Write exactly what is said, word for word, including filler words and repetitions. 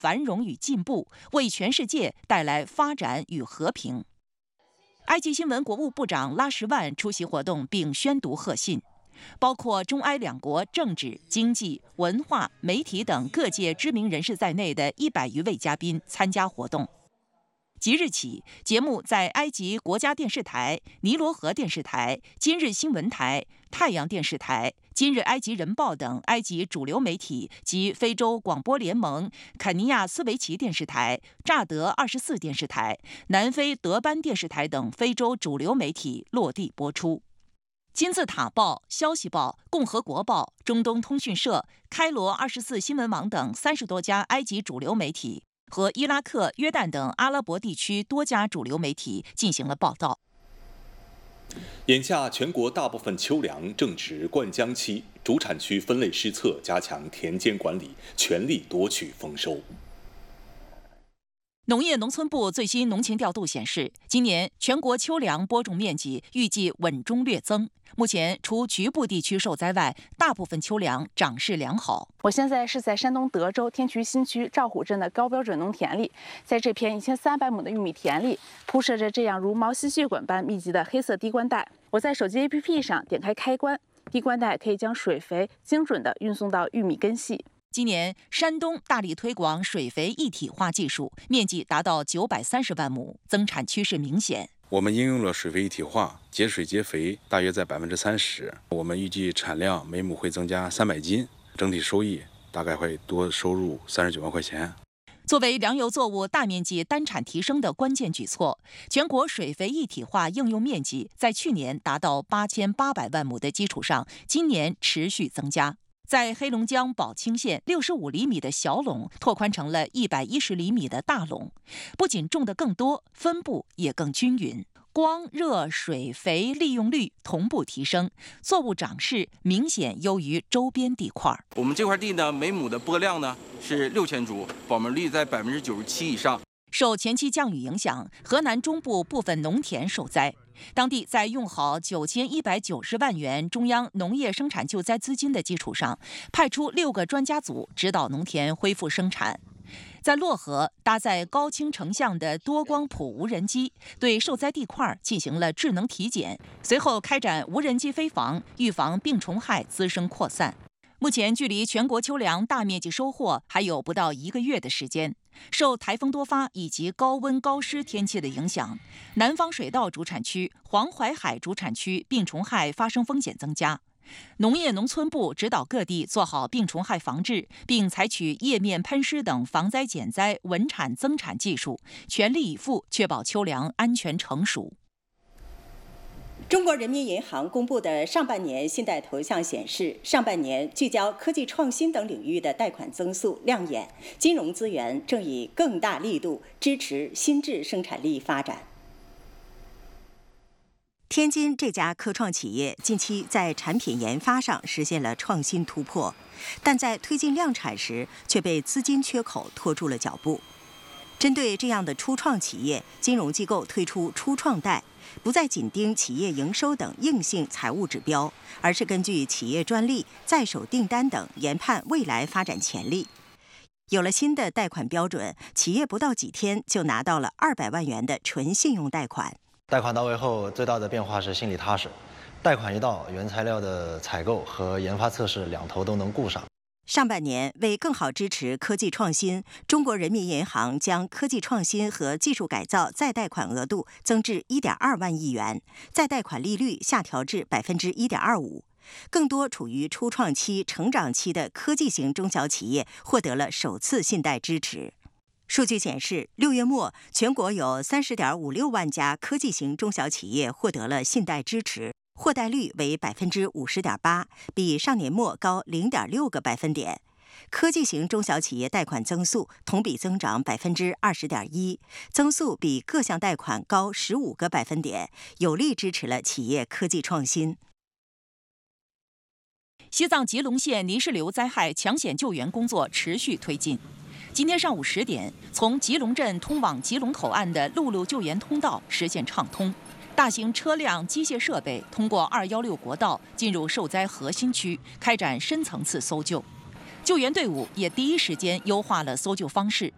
繁荣与进步，为全世界带来发展与和平。埃及新闻国务部长拉什万出席活动并宣读贺信，包括中埃两国政治、经济、文化、媒体等各界知名人士在内的一百余位嘉宾参加活动。即日起，节目在埃及国家电视台、尼罗河电视台、今日新闻台、太阳电视台、今日埃及人报等埃及主流媒体及非洲广播联盟、肯尼亚斯维奇电视台、乍得二十四电视台、南非德班电视台等非洲主流媒体落地播出。金字塔报、消息报、共和国报、中东通讯社、开罗二十四新闻网等三十多家埃及主流媒体和伊拉克、约旦等阿拉伯地区多家主流媒体进行了报道。 眼下，全国大部分秋粮正值灌浆期，主产区分类施策，加强田间管理，全力夺取丰收。 农业农村部最新农情调度显示，今年全国秋粮播种面积预计稳中略增。目前，除局部地区受灾外，大部分秋粮长势良好。 我现在是在山东德州天渠新区赵虎镇的高标准农田里，在这片一千三百亩的玉米田里，铺设着这样如毛细血管般密集的黑色滴灌带。我在手机 A P P 上点开开关，滴灌带可以将水肥精准地运送到玉米根系。 今年，山东大力推广水肥一体化技术，面积达到九百三十万亩，增产趋势明显。 我们应用了水肥一体化，节水节肥，大约在百分之三十。我们预计产量每亩会增加三百斤，整体收益大概会多收入三十九万块钱。 作为粮油作物大面积单产提升的关键举措，全国水肥一体化应用面积在去年达到八千八百万亩的基础上，今年持续增加。在黑龙江宝清县，六十五厘米的小垄拓宽成了一百一十厘米的大垄，不仅种得更多，分布也更均匀。光、热、水、肥利用率同步提升，作物长势明显优于周边地块。 我们这块地呢，每亩的播量呢是六千株，保本率在百分之九十七以上。 受前期降雨影响，河南中部部分农田受灾。当地在用好九千一百九十万元中央农业生产救灾资金的基础上，派出六个专家组指导农田恢复生产。在漯河，搭载高清成像的多光谱无人机对受灾地块进行了智能体检，随后开展无人机飞防，预防病虫害滋生扩散。目前距离全国秋粮大面积收获还有不到一个月的时间。受台风多发以及高温高湿天气的影响，南方水稻主产区、黄淮海主产区病虫害发生风险增加。农业农村部指导各地做好病虫害防治，并采取叶面喷施等防灾减灾、稳产增产技术，全力以赴确保秋粮安全成熟。 中国人民银行公布的上半年信贷投向显示，上半年聚焦科技创新等领域的贷款增速亮眼，金融资源正以更大力度支持新质生产力发展。 天津这家科创企业近期在产品研发上实现了创新突破，但在推进量产时却被资金缺口拖住了脚步。针对这样的初创企业，金融机构推出初创贷，不再紧盯企业营收等硬性财务指标，而是根据企业专利、在手订单等研判未来发展潜力。有了新的贷款标准，企业不到几天就拿到了二百万元的纯信用贷款。 贷款到位后，最大的变化是心里踏实。贷款一到，原材料的采购和研发测试两头都能顾上。 上半年，为更好支持科技创新，中国人民银行将科技创新和技术改造再贷款额度增至 一点二万亿元，再贷款利率下调至 百分之一点二五。更多处于初创期、成长期的科技型中小企业获得了首次信贷支持。数据显示，六月末，全国有 三十点五六万家科技型中小企业获得了信贷支持，获贷率为 百分之五十点八， 比上年末高 零点六个百分点。科技型中小企业贷款增速同比增长 百分之二十点一， 增速比各项贷款高十五个百分点，有力支持了企业科技创新。 西藏吉隆县泥石流灾害抢险救援工作持续推进。今天上午十点，从吉隆镇通往吉隆口岸的陆路救援通道实现畅通，大型车辆、机械设备通过二一六国道进入受灾核心区，开展深层次搜救。救援队伍也第一时间优化了搜救方式，